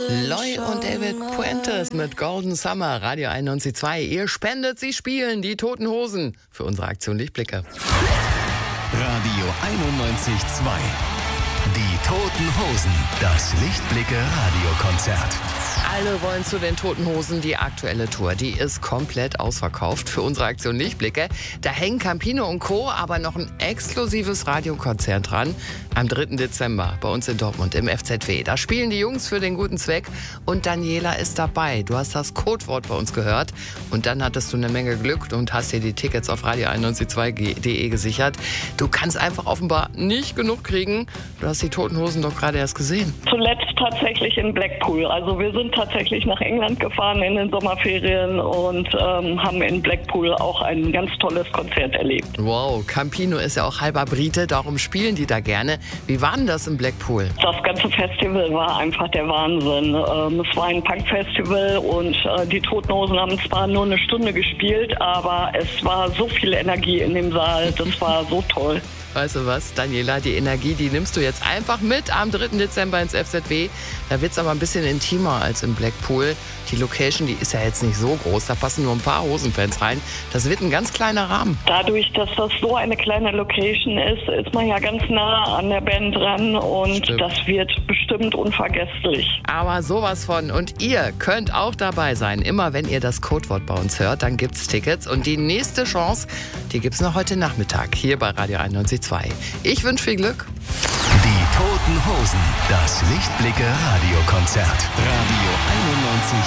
Loy und David Puentes mit Golden Summer, Radio 91.2. Ihr spendet, sie spielen die Toten Hosen für unsere Aktion Lichtblicke. Radio 91.2. Die Toten Hosen, das Lichtblicke-Radiokonzert. Alle wollen zu den Toten Hosen. Die aktuelle Tour, die ist komplett ausverkauft für unsere Aktion Lichtblicke. Da hängen Campino und Co., aber noch ein exklusives Radiokonzert dran. Am 3. Dezember bei uns in Dortmund im FZW. Da spielen die Jungs für den guten Zweck und Daniela ist dabei. Du hast das Codewort bei uns gehört und dann hattest du eine Menge Glück und hast dir die Tickets auf radio992.de gesichert. Du kannst einfach offenbar nicht genug kriegen. Du hast die Toten Hosen doch gerade erst gesehen. Zuletzt tatsächlich in Blackpool. Also wir sind tatsächlich nach England gefahren in den Sommerferien und haben in Blackpool auch ein ganz tolles Konzert erlebt. Wow, Campino ist ja auch halber Brite, darum spielen die da gerne. Wie war denn das in Blackpool? Das ganze Festival war einfach der Wahnsinn. Es war ein Punk-Festival und die Toten Hosen haben zwar nur eine Stunde gespielt, aber es war so viel Energie in dem Saal. Das war so toll. Weißt du was, Daniela, die Energie, die nimmst du jetzt einfach mit am 3. Dezember ins FZW. Da wird es aber ein bisschen intimer als in Blackpool. Die Location, die ist ja jetzt nicht so groß, da passen nur ein paar Hosenfans rein. Das wird ein ganz kleiner Rahmen. Dadurch, dass das so eine kleine Location ist, ist man ja ganz nah an der Band dran und Stimmt. Das wird bestimmt unvergesslich. Aber sowas von. Und ihr könnt auch dabei sein. Immer wenn ihr das Codewort bei uns hört, dann gibt's Tickets. Und die nächste Chance, die gibt's noch heute Nachmittag hier bei Radio 91.2. Ich wünsche viel Glück. Die Toten Hosen, das Lichtblicke-Radiokonzert. Radio 91.2.